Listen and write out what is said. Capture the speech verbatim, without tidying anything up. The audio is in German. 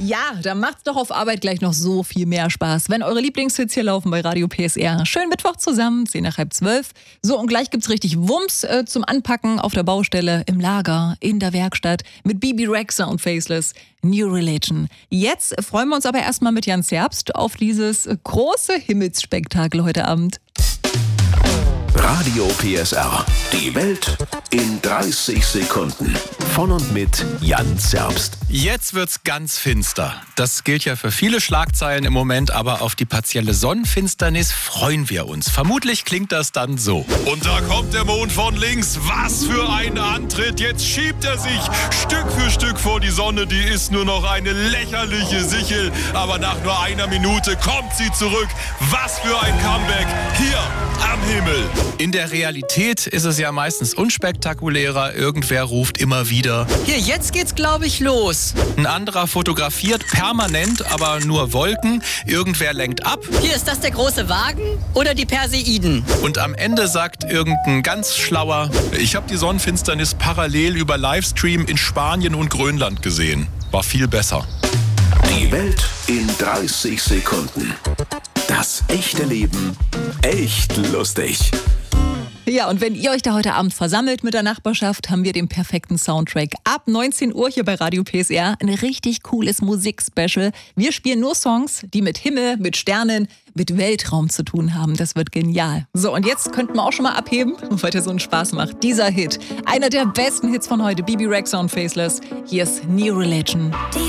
Ja, da macht's doch auf Arbeit gleich noch so viel mehr Spaß, wenn eure Lieblingshits hier laufen bei Radio P S R. Schön Mittwoch zusammen, zehn nach halb zwölf. So, und gleich gibt's richtig Wumms äh, zum Anpacken auf der Baustelle, im Lager, in der Werkstatt mit Bibi Rexha und Faceless. New Religion. Jetzt freuen wir uns aber erstmal mit Jan Zerbst auf dieses große Himmelsspektakel heute Abend. Radio P S R. Die Welt in dreißig Sekunden. Von und mit Jan Zerbst. Jetzt wird's ganz finster. Das gilt ja für viele Schlagzeilen im Moment, aber auf die partielle Sonnenfinsternis freuen wir uns. Vermutlich klingt das dann so. Und da kommt der Mond von links. Was für ein Antritt. Jetzt schiebt er sich Stück für Stück vor die Sonne. Die ist nur noch eine lächerliche Sichel. Aber nach nur einer Minute kommt sie zurück. Was für ein Comeback hier am Himmel. In der Realität ist es ja meistens unspektakulärer. Irgendwer ruft immer wieder: Hier, jetzt geht's, glaube ich, los. Ein anderer fotografiert permanent, aber nur Wolken. Irgendwer lenkt ab. Hier, ist das der große Wagen oder die Perseiden? Und am Ende sagt irgendein ganz Schlauer: Ich habe die Sonnenfinsternis parallel über Livestream in Spanien und Grönland gesehen. War viel besser. Die Welt in dreißig Sekunden. Das echte Leben echt lustig. Ja, und wenn ihr euch da heute Abend versammelt mit der Nachbarschaft, haben wir den perfekten Soundtrack. Ab neunzehn Uhr hier bei Radio P S R. Ein richtig cooles Musikspecial. Wir spielen nur Songs, die mit Himmel, mit Sternen, mit Weltraum zu tun haben. Das wird genial. So, und jetzt könnten wir auch schon mal abheben, weil der so einen Spaß macht. Dieser Hit, einer der besten Hits von heute, Bibi Rexha und Faceless. Hier ist New Religion.